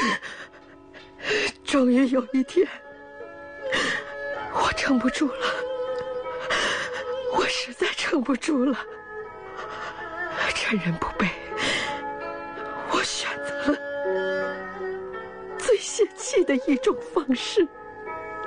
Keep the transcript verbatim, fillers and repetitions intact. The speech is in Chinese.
终于有一天，我撑不住了，我实在撑不住了。趁人不备，我选择了最泄气的一种方式。